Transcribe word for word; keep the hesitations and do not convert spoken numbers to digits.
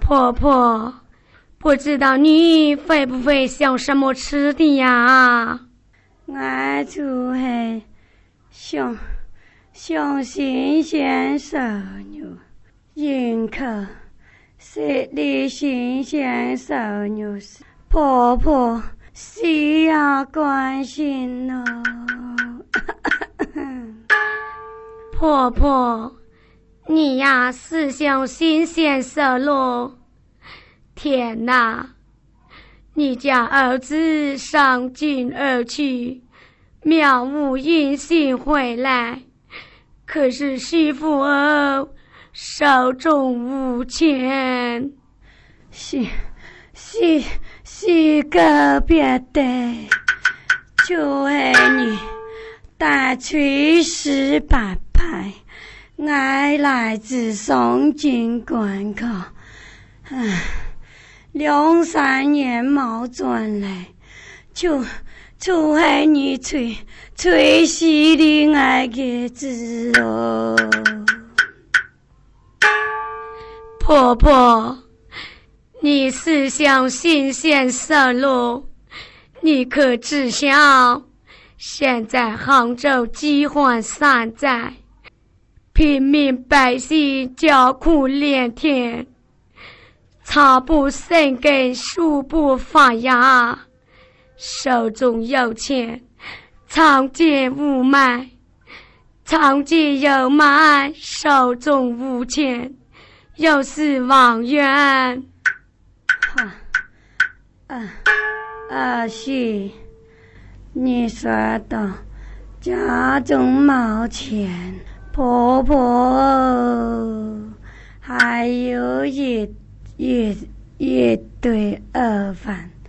婆婆，不知道你会不会想什么吃的呀？ 我就是想想新鲜瘦肉，人口食里新鲜瘦肉，婆婆需要关心哦。 婆婆，你呀是想新鲜瘦肉？天哪！你家儿子上京而去，渺无音信回来，可是媳妇儿手中无钱。 是是是个别的，就是你大炊事八派，我来自上京关口，唉，两三年冇转来，就就是你炊炊事的我个子哦。 婆婆，你是想新鲜瘦肉？你可知晓，现在杭州饥荒三灾，平民百姓叫苦连天，草不生根，树不发芽，手中有钱，常见无买，常见有买，手中无钱，有失望远。 哈，啊啊是，你说的家中没钱，婆婆还有一一一堆儿饭，